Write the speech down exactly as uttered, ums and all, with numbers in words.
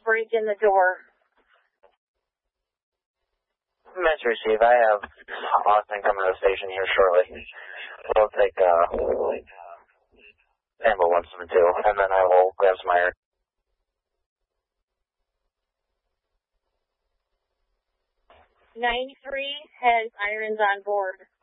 break in the door. Metro Chief, I have Austin coming to the station here shortly. We'll take, uh, Ambo one seven two, and then I will grab some iron. ninety-three has irons on board.